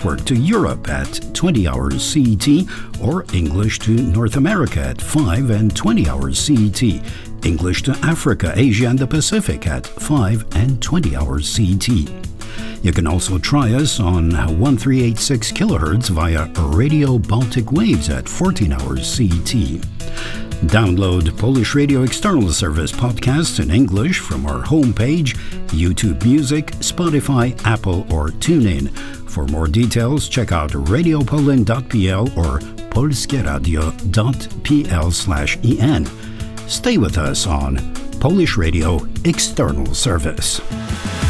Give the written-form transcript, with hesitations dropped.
Network to Europe at 20 hours CET, or English to North America at 5 and 20 hours CET. English to Africa, Asia, and the Pacific at 5 and 20 hours CET. You can also try us on 1386 kHz via Radio Baltic Waves at 14 hours CET. Download Polish Radio External Service podcasts in English from our homepage, YouTube Music, Spotify, Apple, or TuneIn. For more details, check out radiopoland.pl or polskieradio.pl/en. Stay with us on Polish Radio External Service.